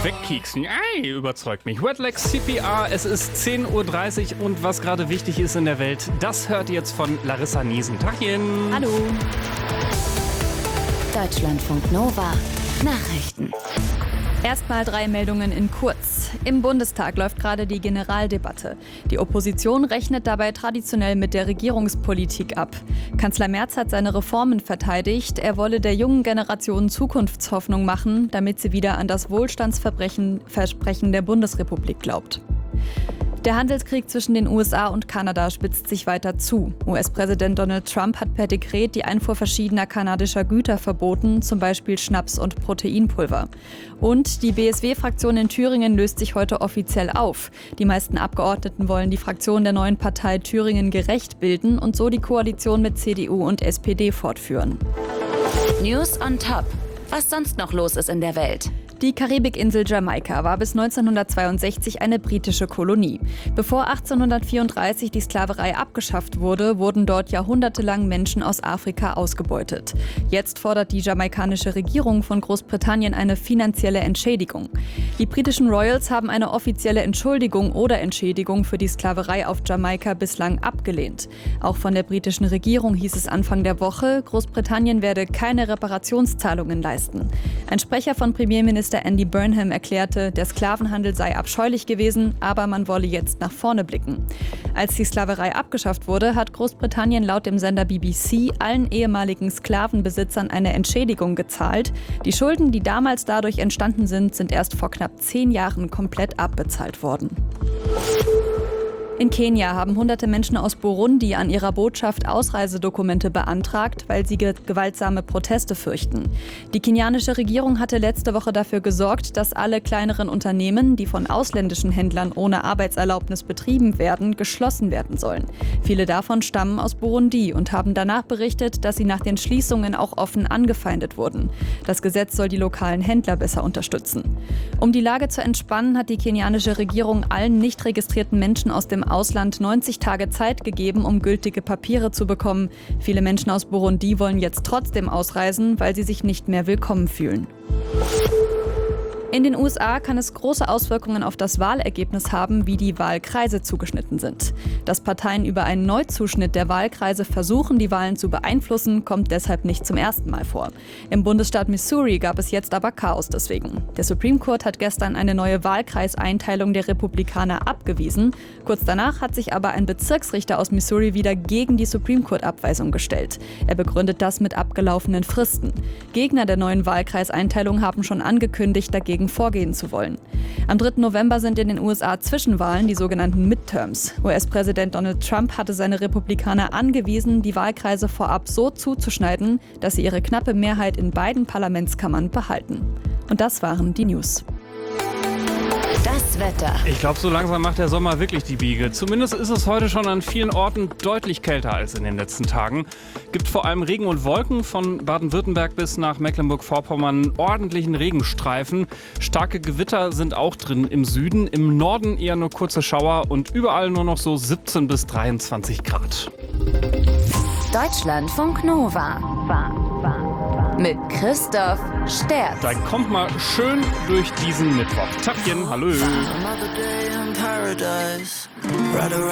Wegkieksen. Ei, überzeugt mich. Redlegs CPR, es ist 10:30 Uhr und was gerade wichtig ist in der Welt, das hört ihr jetzt von Larissa Niesen. Tachchen. Hallo. Deutschlandfunk Nova. Nachrichten. Erstmal 3 Meldungen in kurz. Im Bundestag läuft gerade die Generaldebatte. Die Opposition rechnet dabei traditionell mit der Regierungspolitik ab. Kanzler Merz hat seine Reformen verteidigt. Er wolle der jungen Generation Zukunftshoffnung machen, damit sie wieder an das Wohlstandsversprechen der Bundesrepublik glaubt. Der Handelskrieg zwischen den USA und Kanada spitzt sich weiter zu. US-Präsident Donald Trump hat per Dekret die Einfuhr verschiedener kanadischer Güter verboten, zum Beispiel Schnaps und Proteinpulver. Und die BSW-Fraktion in Thüringen löst sich heute offiziell auf. Die meisten Abgeordneten wollen die Fraktion der neuen Partei Thüringen gerecht bilden und so die Koalition mit CDU und SPD fortführen. News on Top. Was sonst noch los ist in der Welt? Die Karibikinsel Jamaika war bis 1962 eine britische Kolonie. Bevor 1834 die Sklaverei abgeschafft wurde, wurden dort jahrhundertelang Menschen aus Afrika ausgebeutet. Jetzt fordert die jamaikanische Regierung von Großbritannien eine finanzielle Entschädigung. Die britischen Royals haben eine offizielle Entschuldigung oder Entschädigung für die Sklaverei auf Jamaika bislang abgelehnt. Auch von der britischen Regierung hieß es Anfang der Woche, Großbritannien werde keine Reparationszahlungen leisten. Ein Sprecher von Premierminister Andy Burnham erklärte, der Sklavenhandel sei abscheulich gewesen, aber man wolle jetzt nach vorne blicken. Als die Sklaverei abgeschafft wurde, hat Großbritannien laut dem Sender BBC allen ehemaligen Sklavenbesitzern eine Entschädigung gezahlt. Die Schulden, die damals dadurch entstanden sind erst vor knapp 10 Jahren komplett abbezahlt worden. In Kenia haben hunderte Menschen aus Burundi an ihrer Botschaft Ausreisedokumente beantragt, weil sie gewaltsame Proteste fürchten. Die kenianische Regierung hatte letzte Woche dafür gesorgt, dass alle kleineren Unternehmen, die von ausländischen Händlern ohne Arbeitserlaubnis betrieben werden, geschlossen werden sollen. Viele davon stammen aus Burundi und haben danach berichtet, dass sie nach den Schließungen auch offen angefeindet wurden. Das Gesetz soll die lokalen Händler besser unterstützen. Um die Lage zu entspannen, hat die kenianische Regierung allen nicht registrierten Menschen aus dem Ausland 90 Tage Zeit gegeben, um gültige Papiere zu bekommen. Viele Menschen aus Burundi wollen jetzt trotzdem ausreisen, weil sie sich nicht mehr willkommen fühlen. In den USA kann es große Auswirkungen auf das Wahlergebnis haben, wie die Wahlkreise zugeschnitten sind. Dass Parteien über einen Neuzuschnitt der Wahlkreise versuchen, die Wahlen zu beeinflussen, kommt deshalb nicht zum ersten Mal vor. Im Bundesstaat Missouri gab es jetzt aber Chaos deswegen. Der Supreme Court hat gestern eine neue Wahlkreiseinteilung der Republikaner abgewiesen. Kurz danach hat sich aber ein Bezirksrichter aus Missouri wieder gegen die Supreme Court-Abweisung gestellt. Er begründet das mit abgelaufenen Fristen. Gegner der neuen Wahlkreiseinteilung haben schon angekündigt, dagegen vorgehen zu wollen. Am 3. November sind in den USA Zwischenwahlen, die sogenannten Midterms. US-Präsident Donald Trump hatte seine Republikaner angewiesen, die Wahlkreise vorab so zuzuschneiden, dass sie ihre knappe Mehrheit in beiden Parlamentskammern behalten. Und das waren die News. Das Wetter. Ich glaube, so langsam macht der Sommer wirklich die Biege. Zumindest ist es heute schon an vielen Orten deutlich kälter als in den letzten Tagen. Gibt vor allem Regen und Wolken von Baden-Württemberg bis nach Mecklenburg-Vorpommern, ordentlichen Regenstreifen. Starke Gewitter sind auch drin im Süden, im Norden eher nur kurze Schauer und überall nur noch so 17 bis 23 Grad. Deutschlandfunk Nova. Mit Christoph Sterz. Dann kommt mal schön durch diesen Mittwoch. Tachchen, hallo.